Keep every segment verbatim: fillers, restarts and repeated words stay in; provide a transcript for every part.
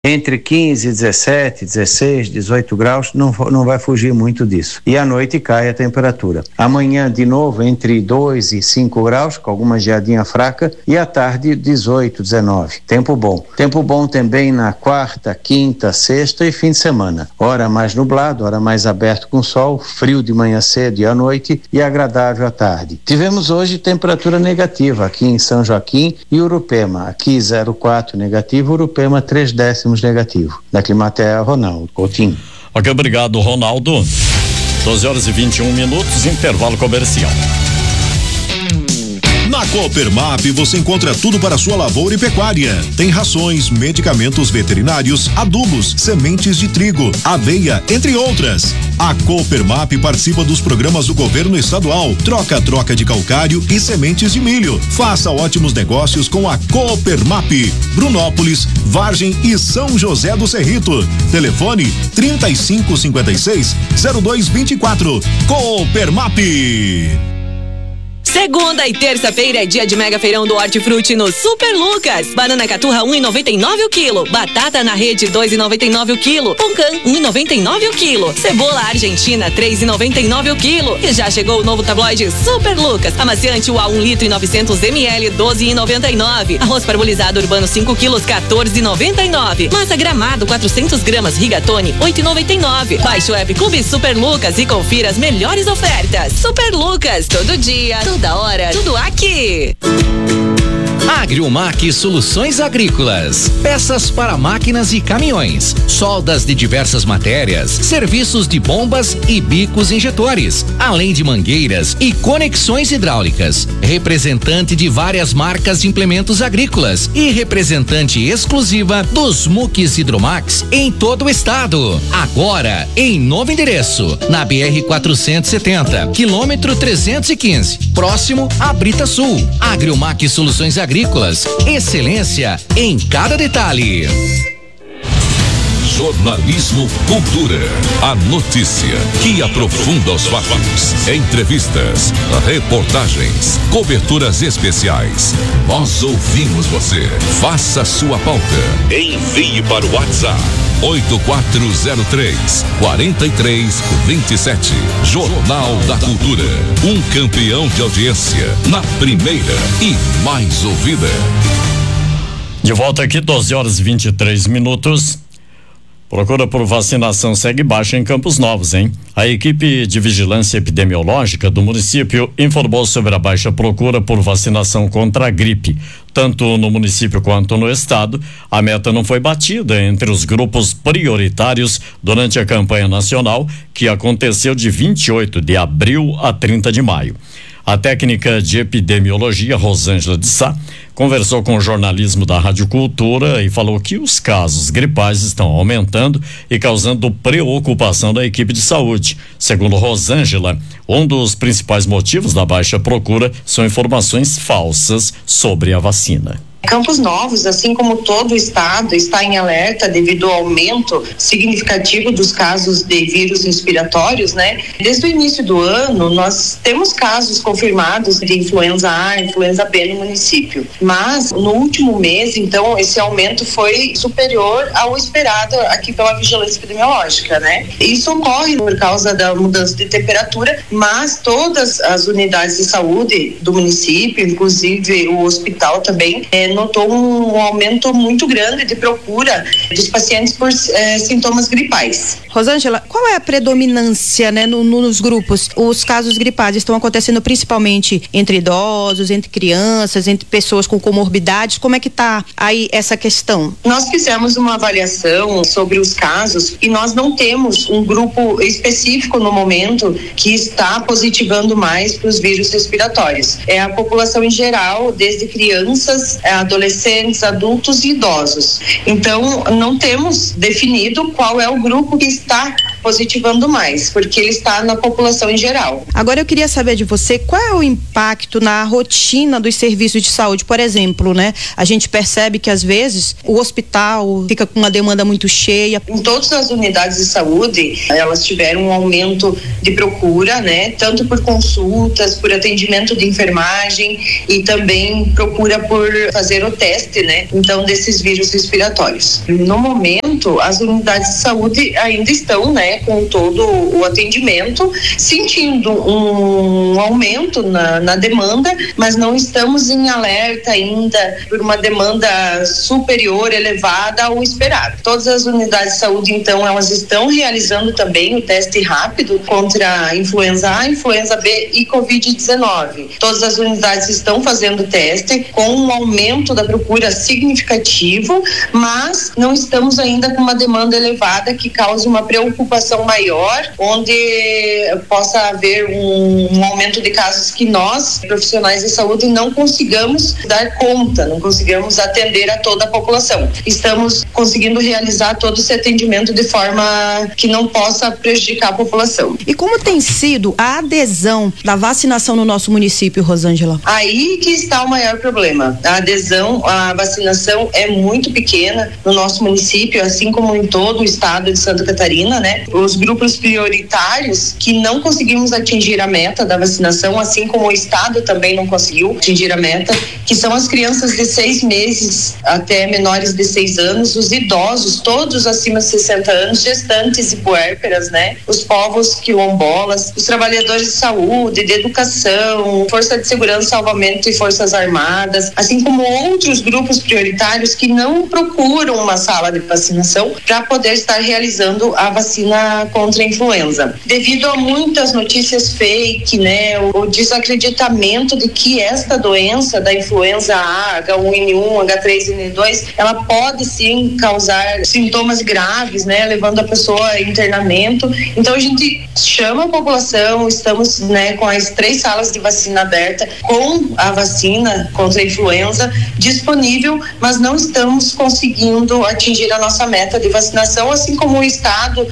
entre quinze, dezessete, dezesseis, dezoito graus, não, não vai fugir muito disso. E à noite cai a temperatura. Amanhã, de novo, entre dois e cinco graus, com alguma geadinha fraca, e à tarde, dezoito, dezenove. Tempo bom. Tempo bom também na quarta, quinta, sexta e fim de semana. Hora mais nublado, hora mais aberto com sol, frio de manhã cedo e à noite e agradável à tarde. Tivemos hoje temperatura negativa aqui em São Joaquim e Urupema. Aqui zero vírgula quatro negativo, Urupema três décimos negativo. Da Climatea, Ronaldo Coutinho. Ok, obrigado, Ronaldo. doze horas e vinte e um minutos, intervalo comercial. Na Coopermap você encontra tudo para sua lavoura e pecuária. Tem rações, medicamentos veterinários, adubos, sementes de trigo, aveia, entre outras. A Coopermap participa dos programas do governo estadual, troca-troca de calcário e sementes de milho. Faça ótimos negócios com a Coopermap. Brunópolis, Vargem e São José do Cerrito. Telefone trinta e cinco, cinquenta e seis, zero dois vinte e quatro. Coopermap. Segunda e terça-feira é dia de mega feirão do Hortifruti no Super Lucas. Banana caturra um e noventa e nove o quilo. Batata na rede dois e noventa e nove o quilo. Pão-can um e noventa e nove o quilo. Cebola argentina três e noventa e nove o quilo. E já chegou o novo tabloide Super Lucas. Amaciante U A um litro e novecentos mililitros doze e noventa e nove. Arroz parbolizado urbano cinco quilos quatorze e noventa e nove. Massa Gramado quatrocentos gramas Rigatoni oito e noventa e nove. Baixe o app Clube Super Lucas e confira as melhores ofertas. Super Lucas, todo dia, toda hora, tudo aqui. Agriumac Soluções Agrícolas, peças para máquinas e caminhões, soldas de diversas matérias, serviços de bombas e bicos injetores, além de mangueiras e conexões hidráulicas. Representante de várias marcas de implementos agrícolas e representante exclusiva dos Muques Hidromax em todo o estado. Agora em novo endereço, na B R quatrocentos e setenta, quilômetro trezentos e quinze, próximo a Brita Sul. Agriumac Soluções Agrícolas, excelência em cada detalhe. Jornalismo Cultura. A notícia que aprofunda os fatos. Entrevistas, reportagens, coberturas especiais. Nós ouvimos você. Faça sua pauta. Envie para o WhatsApp oito quatro zero três, quatro três dois sete. Jornal da Cultura. Um campeão de audiência na primeira e mais ouvida. De volta aqui, doze horas e vinte e três minutos. Procura por vacinação segue baixa em Campos Novos, hein? A equipe de vigilância epidemiológica do município informou sobre a baixa procura por vacinação contra a gripe. Tanto no município quanto no estado, a meta não foi batida entre os grupos prioritários durante a campanha nacional, que aconteceu de vinte e oito de abril a trinta de maio. A técnica de epidemiologia, Rosângela de Sá, conversou com o jornalismo da Rádio Cultura e falou que os casos gripais estão aumentando e causando preocupação da equipe de saúde. Segundo Rosângela, um dos principais motivos da baixa procura são informações falsas sobre a vacina. Campos Novos, assim como todo o estado, está em alerta devido ao aumento significativo dos casos de vírus respiratórios, né? Desde o início do ano, nós temos casos confirmados de influenza A, influenza B no município. Mas, no último mês, então, esse aumento foi superior ao esperado aqui pela vigilância epidemiológica, né? Isso ocorre por causa da mudança de temperatura, mas todas as unidades de saúde do município, inclusive o hospital também, é, notou um aumento muito grande de procura dos pacientes por eh, sintomas gripais. Rosângela, qual é a predominância, né, no, nos grupos? Os casos gripais estão acontecendo principalmente entre idosos, entre crianças, entre pessoas com comorbidades. Como é que está aí essa questão? Nós fizemos uma avaliação sobre os casos e nós não temos um grupo específico no momento que está positivando mais para os vírus respiratórios. É a população em geral, desde crianças, adolescentes, adultos e idosos. Então, não temos definido qual é o grupo que está positivando mais, porque ele está na população em geral. Agora eu queria saber de você, qual é o impacto na rotina dos serviços de saúde? Por exemplo, né? A gente percebe que às vezes o hospital fica com uma demanda muito cheia. Em todas as unidades de saúde, elas tiveram um aumento de procura, né? Tanto por consultas, por atendimento de enfermagem e também procura por fazer o teste, né? Então, desses vírus respiratórios. No momento, as unidades de saúde ainda estão, né, com todo o atendimento, sentindo um aumento na, na demanda, mas não estamos em alerta ainda por uma demanda superior, elevada ao esperado. Todas as unidades de saúde, então, elas estão realizando também o teste rápido contra a influenza A, influenza B e covid dezenove. Todas as unidades estão fazendo teste com um aumento da procura significativo, mas não estamos ainda com uma demanda elevada que cause uma preocupação maior, onde possa haver um, um aumento de casos que nós, profissionais de saúde, não consigamos dar conta, não consigamos atender a toda a população. Estamos conseguindo realizar todo esse atendimento de forma que não possa prejudicar a população. E como tem sido a adesão da vacinação no nosso município, Rosângela? Aí que está o maior problema. A adesão à vacinação é muito pequena no nosso município, assim como em todo o estado de Santa Catarina, né? Os grupos prioritários que não conseguimos atingir a meta da vacinação, assim como o estado também não conseguiu atingir a meta, que são as crianças de seis meses até menores de seis anos, os idosos, todos acima de sessenta anos, gestantes e puérperas, né? Os povos quilombolas, os trabalhadores de saúde, de educação, força de segurança, salvamento e forças armadas, assim como outros grupos prioritários que não procuram uma sala de vacinação para poder estar realizando a vacina contra a influenza. Devido a muitas notícias fake, né, o, o desacreditamento de que esta doença da influenza A, H um N um, H três N dois, ela pode sim causar sintomas graves, né, levando a pessoa a internamento. Então a gente chama a população, estamos, né, com as três salas de vacina aberta, com a vacina contra a influenza disponível, mas não estamos conseguindo atingir a nossa meta de vacinação, assim como o estado.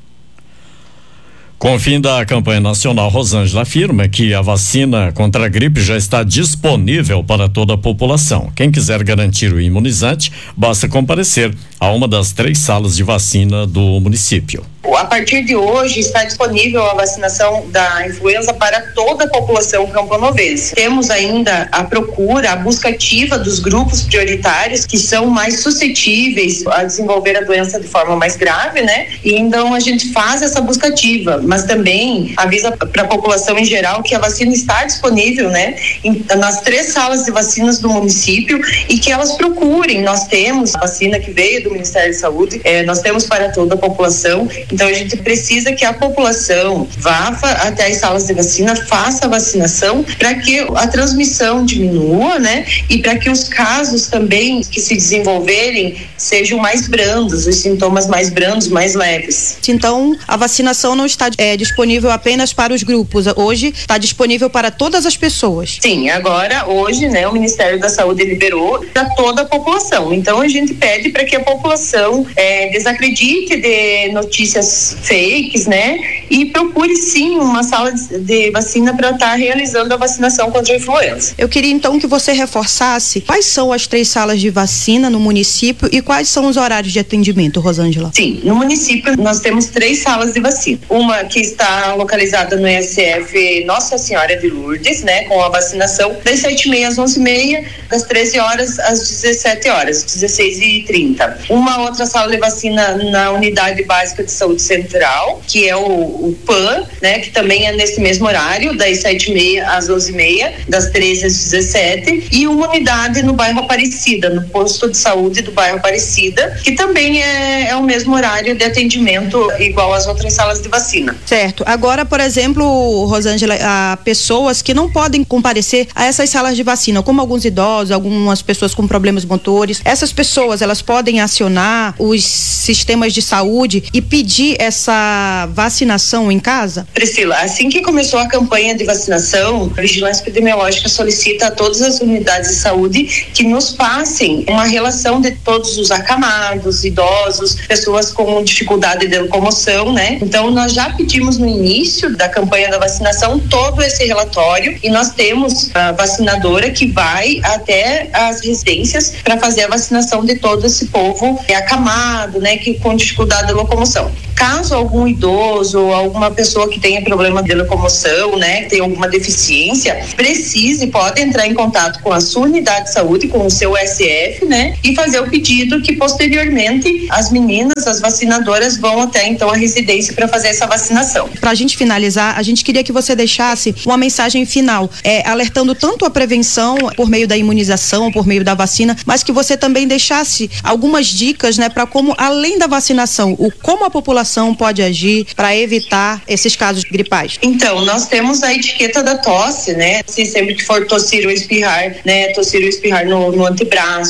Com o fim da campanha nacional, Rosângela afirma que a vacina contra a gripe já está disponível para toda a população. Quem quiser garantir o imunizante, basta comparecer a uma das três salas de vacina do município. A partir de hoje está disponível a vacinação da influenza para toda a população camponovense. Temos ainda a procura, a busca ativa dos grupos prioritários que são mais suscetíveis a desenvolver a doença de forma mais grave, né? E então a gente faz essa busca ativa, mas também avisa para a população em geral que a vacina está disponível, né? Em, nas três salas de vacinas do município e que elas procurem. Nós temos a vacina que veio do Ministério da Saúde, eh, nós temos para toda a população. Então a gente precisa que a população vá até as salas de vacina, faça a vacinação para que a transmissão diminua, né? E para que os casos também que se desenvolverem sejam mais brandos, os sintomas mais brandos, mais leves. Então a vacinação não está é, disponível apenas para os grupos, hoje está disponível para todas as pessoas. Sim, agora hoje, né, o Ministério da Saúde liberou para toda a população. Então a gente pede para que a população é, desacredite de notícias fakes, né? E procure sim uma sala de, de vacina para estar tá realizando a vacinação contra a influenza. Eu queria então que você reforçasse quais são as três salas de vacina no município e quais são os horários de atendimento, Rosângela? Sim, no município nós temos três salas de vacina. Uma que está localizada no E S F Nossa Senhora de Lourdes, né? Com a vacinação das sete e meia às onze e meia, das treze horas às dezessete horas, dezesseis e trinta. Uma outra sala de vacina na Unidade Básica de Saúde Central, que é o, o P A N, né? Que também é nesse mesmo horário, das sete e meia às onze e meia, das treze às dezessete, e uma unidade no bairro Aparecida, no posto de saúde do bairro Aparecida, que também é, é o mesmo horário de atendimento igual às outras salas de vacina. Certo. Agora, por exemplo, Rosângela, há pessoas que não podem comparecer a essas salas de vacina, como alguns idosos, algumas pessoas com problemas motores. Essas pessoas, elas podem acionar os sistemas de saúde e pedir pedir essa vacinação em casa? Priscila, assim que começou a campanha de vacinação, a Vigilância Epidemiológica solicita a todas as unidades de saúde que nos passem uma relação de todos os acamados, idosos, pessoas com dificuldade de locomoção, né? Então, nós já pedimos no início da campanha da vacinação todo esse relatório e nós temos a vacinadora que vai até as residências para fazer a vacinação de todo esse povo acamado, né? Que com dificuldade de locomoção. Caso algum idoso ou alguma pessoa que tenha problema de locomoção, né, tenha alguma deficiência, precise, pode entrar em contato com a sua unidade de saúde, com o seu S F, né, e fazer o pedido que posteriormente as meninas, as vacinadoras vão até então a residência para fazer essa vacinação. Para a gente finalizar, a gente queria que você deixasse uma mensagem final, é, alertando tanto a prevenção por meio da imunização, por meio da vacina, mas que você também deixasse algumas dicas, né, para como, além da vacinação, o como a população pode agir para evitar esses casos gripais. Então, nós temos a etiqueta da tosse, né? Se sempre que for tossir ou espirrar, né? Tossir ou espirrar no, no antebraço,